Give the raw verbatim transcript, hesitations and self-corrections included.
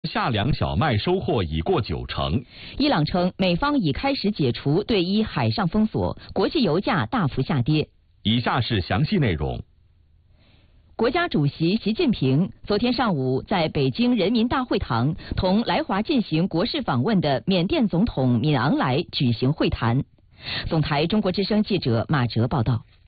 夏粮小麦收获已过九成。 伊朗称，美方已开始解除对伊海上封锁，国际油价大幅下跌。 以下是详细内容。 国家主席习近平昨天上午在北京人民大会堂同来华进行国事访问的缅甸总统敏昂莱举行会谈。总台中国之声记者马哲报道。